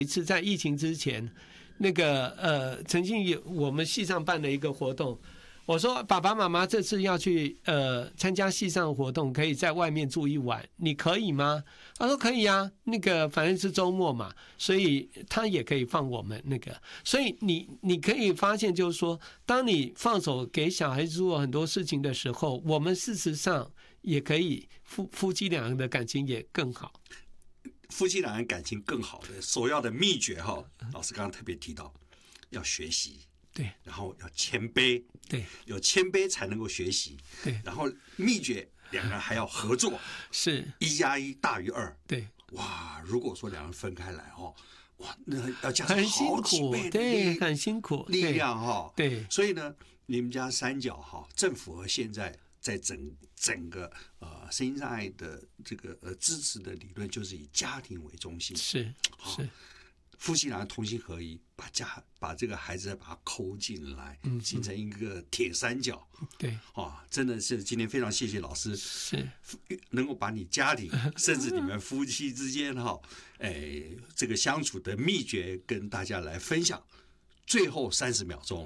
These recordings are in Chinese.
一次在疫情之前，那个曾经有我们系上办了一个活动，我说爸爸妈妈这次要去参加系上的活动，可以在外面住一晚，你可以吗？他说可以啊，那个反正是周末嘛，所以他也可以放我们那个。所以你可以发现，就是说，当你放手给小孩子做很多事情的时候，我们事实上也可以夫妻两人的感情也更好。 夫妻两人感情更好的首要的秘诀哈，老师刚刚特别提到，要学习。 对， 然后要谦卑， 对， 有谦卑才能够学习， 对， 然后秘诀两个人还要合作， 是 1+1大于2， 对， 哇，如果说两人分开来哦，哇，那要加很上好几倍的对，很辛苦力量哈， 对， 所以呢，你们家三角哈，正符合现在在整个身心障碍的这个支持的理论，就是以家庭为中心， 是。 夫妻俩同心合一，把这个孩子把他抠进来，形成一个铁三角。 对， 真的是今天非常谢谢老师， 是能够把你家庭甚至你们夫妻之间这个相处的秘诀跟大家来分享。最后30秒钟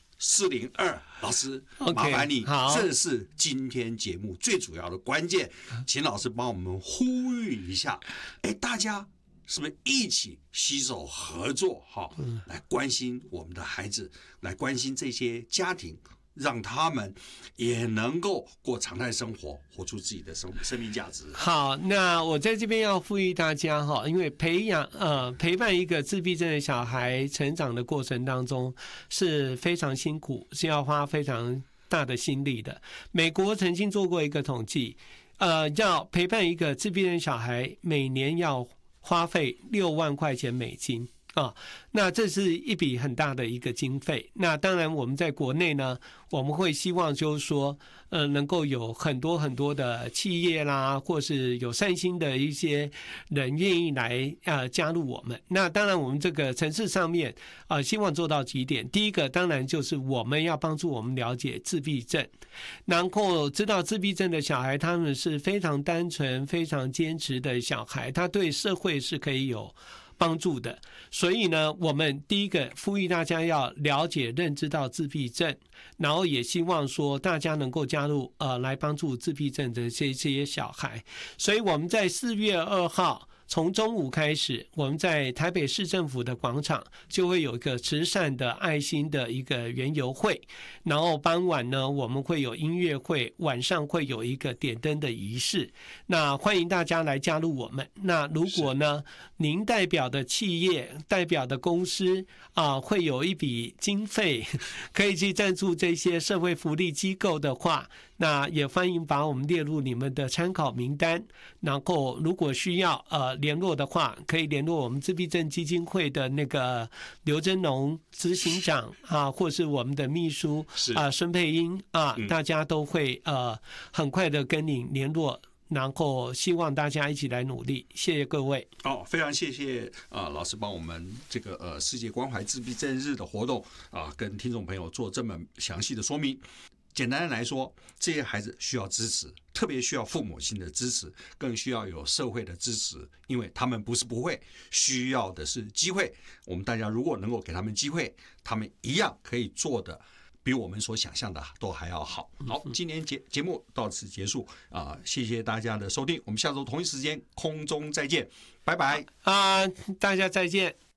，402，老师，麻烦你，这是今天节目最主要的关键，请老师帮我们呼吁一下，大家。是不是一起携手合作来关心我们的孩子，来关心这些家庭，让他们也能够过常态生活，活出自己的生命价值。 好，那我在这边要呼吁大家因为陪伴一个自闭症的小孩成长的过程当中是非常辛苦，是要花非常大的心力的。美国曾经做过一个统计，要陪伴一个自闭症小孩，每年要花费6万块钱美金啊，那这是一笔很大的一个经费。那当然我们在国内呢，我们会希望就是说能够有很多很多的企业啦，或是有善心的一些人愿意来加入我们。那当然我们这个城市上面希望做到几点。第一个当然就是我们要帮助我们了解自闭症，然后知道自闭症的小孩他们是非常单纯非常坚持的小孩，他对社会是可以有帮助的。所以呢，我们第一个呼吁大家要了解认知到自闭症，然后也希望说大家能够加入来帮助自闭症的这些小孩。所以我们在4月2号从中午开始，我们在台北市政府的广场就会有一个慈善的爱心的一个园游会，然后傍晚呢我们会有音乐会，晚上会有一个点灯的仪式。那欢迎大家来加入我们。那如果呢您代表的企业代表的公司会有一笔经费可以去赞助这些社会福利机构的话，那也欢迎把我们列入你们的参考名单。然后如果需要联络的话，可以联络我们自闭症基金会的那个刘真龙执行长或是我们的秘书孙佩英大家都会很快的跟你联络。然后希望大家一起来努力，谢谢各位。 非常谢谢老师帮我们这个世界关怀自闭症日的活动跟听众朋友做这么详细的说明。简单的来说，这些孩子需要支持，特别需要父母亲的支持，更需要有社会的支持，因为他们不是不会，需要的是机会。我们大家如果能够给他们机会，他们一样可以做的比我们所想象的都还要好。好，今天节目到此结束谢谢大家的收听，我们下周同一时间空中再见，拜拜大家再见。